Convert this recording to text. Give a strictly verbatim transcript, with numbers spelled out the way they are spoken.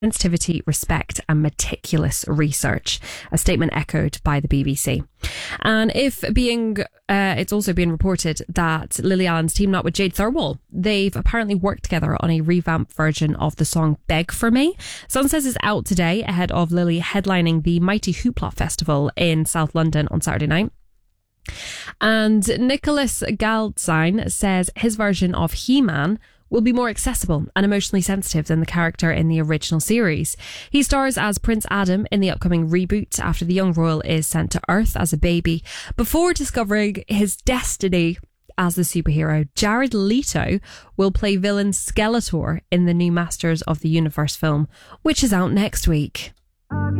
sensitivity, respect and meticulous research, a statement echoed by the B B C. And if being, uh, it's also been reported that Lily Allen's teamed up with Jade Thirlwall. They've apparently worked together on a revamped version of the song Beg For Me. Sun Says is out today ahead of Lily headlining the Mighty Hoopla Festival in South London on Saturday night. And Nicholas Galdstein says his version of He-Man will be more accessible and emotionally sensitive than the character in the original series. He stars as Prince Adam in the upcoming reboot after the young royal is sent to Earth as a baby before discovering his destiny as the superhero. Jared Leto will play villain Skeletor in the new Masters of the Universe film, which is out next week.